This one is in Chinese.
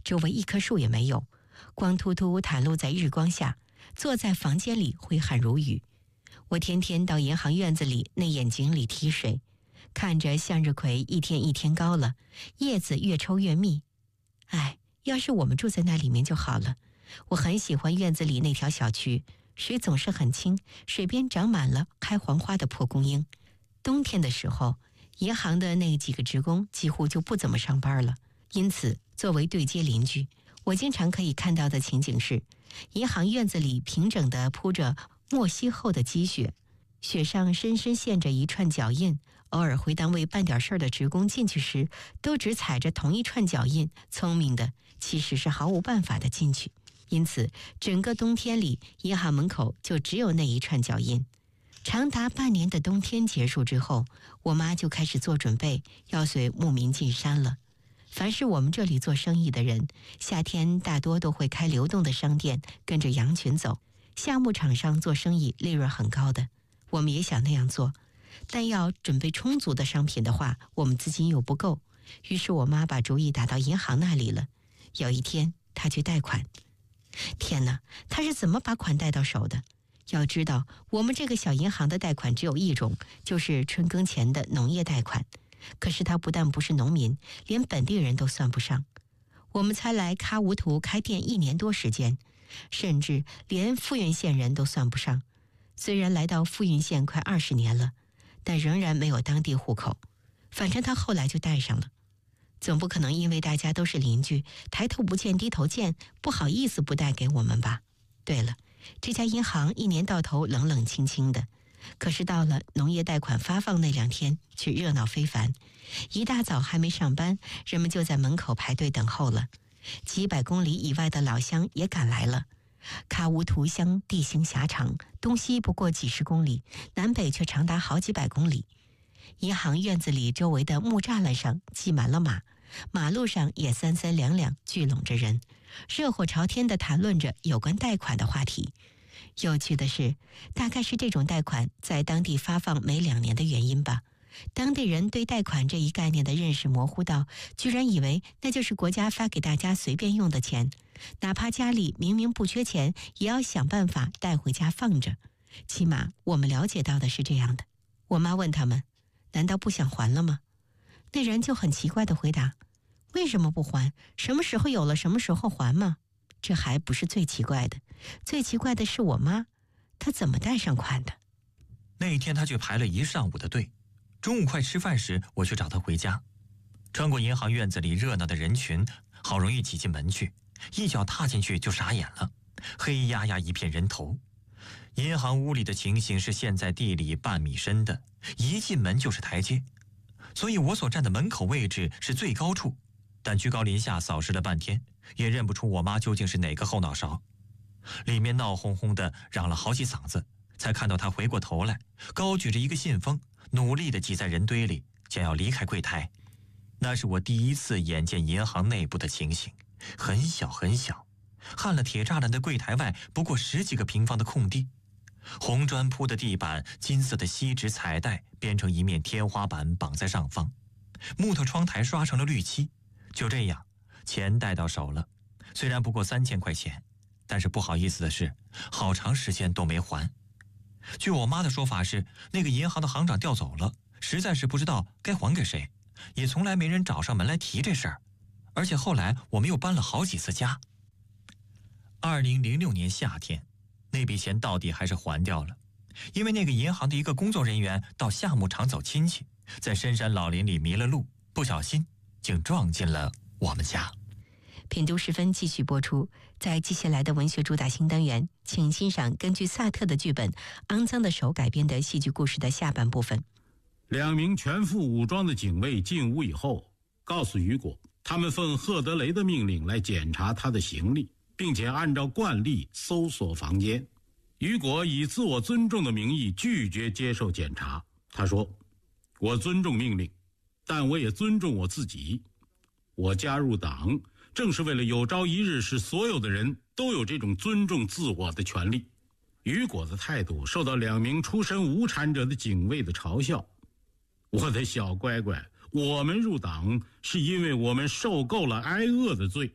周围一棵树也没有，光秃秃袒露在日光下，坐在房间里挥汗如雨。我天天到银行院子里那眼井里提水，看着向日葵一天一天高了，叶子越抽越密。哎，要是我们住在那里面就好了。我很喜欢院子里那条小渠，水总是很清，水边长满了开黄花的蒲公英。冬天的时候，银行的那几个职工几乎就不怎么上班了，因此作为对街邻居，我经常可以看到的情景是，银行院子里平整地铺着莫西厚的积雪，雪上深深陷着一串脚印，偶尔回单位办点事儿的职工进去时，都只踩着同一串脚印，聪明的其实是毫无办法的进去。因此整个冬天里，银行门口就只有那一串脚印。长达半年的冬天结束之后，我妈就开始做准备，要随牧民进山了。凡是我们这里做生意的人，夏天大多都会开流动的商店，跟着羊群走。夏牧场上做生意利润很高的，我们也想那样做，但要准备充足的商品的话，我们资金又不够。于是我妈把主意打到银行那里了。有一天她去贷款，天哪，她是怎么把款贷到手的？要知道，我们这个小银行的贷款只有一种，就是春耕前的农业贷款。可是他不但不是农民，连本地人都算不上。我们才来喀乌图开店1年多时间，甚至连富蕴县人都算不上。虽然来到富蕴县快20年了，但仍然没有当地户口。反正他后来就带上了。总不可能因为大家都是邻居，抬头不见低头见，不好意思不贷给我们吧？对了，这家银行一年到头冷冷清清的，可是到了农业贷款发放那2天，却热闹非凡。一大早还没上班，人们就在门口排队等候了。几百公里以外的老乡也赶来了。喀乌图乡地形狭长，东西不过几10公里，南北却长达好几百公里。银行院子里周围的木栅栏上挤满了马，马路上也三三两两聚拢着人，热火朝天地谈论着有关贷款的话题。有趣的是，大概是这种贷款在当地发放每2年的原因吧，当地人对贷款这一概念的认识模糊到，居然以为那就是国家发给大家随便用的钱，哪怕家里明明不缺钱，也要想办法带回家放着。起码我们了解到的是这样的。我妈问他们，难道不想还了吗？那人就很奇怪地回答，为什么不还？什么时候有了什么时候还嘛。这还不是最奇怪的，最奇怪的是我妈，她怎么贷上款的？ 那一天她去排了1上午的队，中午快吃饭时，我去找她回家。穿过银行院子里热闹的人群，好容易挤进门去，一脚踏进去就傻眼了，黑压压一片人头。银行屋里的情形是陷在地里半米深的，一进门就是台阶，所以我所站的门口位置是最高处，但居高临下扫视了半天，也认不出我妈究竟是哪个后脑勺。里面闹哄哄的嚷了好几嗓子，才看到她回过头来，高举着一个信封，努力地挤在人堆里，将要离开柜台。那是我第一次眼见银行内部的情形，很小很小，焊了铁栅栏的柜台外不过10几个平方的空地，红砖铺的地板，金色的锡纸彩带编成一面天花板绑在上方，木头窗台刷成了绿漆。就这样，钱贷到手了，虽然不过3000块钱，但是不好意思的是，好长时间都没还。据我妈的说法是，那个银行的行长调走了，实在是不知道该还给谁，也从来没人找上门来提这事儿。而且后来我们又搬了好几次家。2006年夏天，那笔钱到底还是还掉了，因为那个银行的一个工作人员到夏牧场走亲戚，在深山老林里迷了路，不小心竟撞进了我们家。 品读时分继续播出，在接下来的文学主打新单元，请欣赏根据萨特的剧本《肮脏的手》改编的戏剧故事的下半部分。 2名全副武装的警卫进屋以后，告诉雨果，他们奉赫德雷的命令来检查他的行李，并且按照惯例搜索房间。雨果以自我尊重的名义拒绝接受检查。他说，我尊重命令，但我也尊重我自己。我加入党正是为了有朝一日使所有的人都有这种尊重自我的权利。雨果的态度受到2名出身无产者的警卫的嘲笑。我的小乖乖，我们入党是因为我们受够了挨饿的罪。